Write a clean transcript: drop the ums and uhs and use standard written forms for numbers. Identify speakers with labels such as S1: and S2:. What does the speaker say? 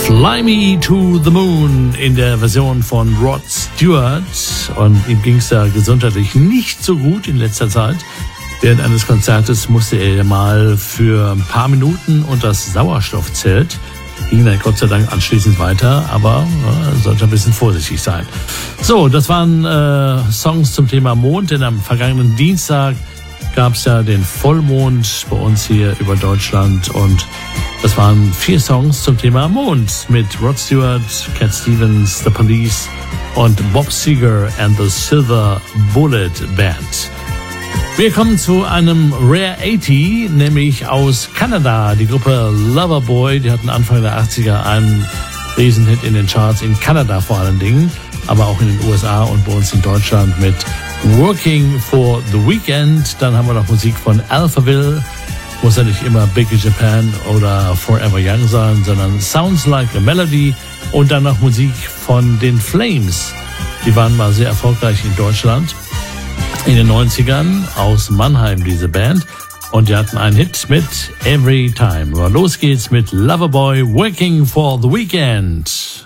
S1: Fly Me to the Moon in der Version von Rod Stewart. Und ihm ging es ja gesundheitlich nicht so gut in letzter Zeit. Während eines Konzertes musste er mal für ein paar Minuten unter das Sauerstoffzelt. Ging dann Gott sei Dank anschließend weiter, aber sollte ein bisschen vorsichtig sein. So, das waren Songs zum Thema Mond, denn am vergangenen Dienstag gab es ja den Vollmond bei uns hier über Deutschland und das waren 4 Songs zum Thema Mond mit Rod Stewart, Cat Stevens, The Police und Bob Seger and the Silver Bullet Band. Wir kommen zu einem Rare 80, nämlich aus Kanada. Die Gruppe Loverboy, die hatten Anfang der 80er einen Riesenhit in den Charts, in Kanada vor allen Dingen, aber auch in den USA und bei uns in Deutschland mit Working for the Weekend. Dann haben wir noch Musik von Alphaville. Muss ja nicht immer Big in Japan oder Forever Young sein, sondern Sounds Like a Melody. Und dann noch Musik von den Flames. Die waren mal sehr erfolgreich in Deutschland in den 90ern, aus Mannheim, diese Band. Und die hatten einen Hit mit Every Time. Aber los geht's mit Loverboy, Working for the Weekend.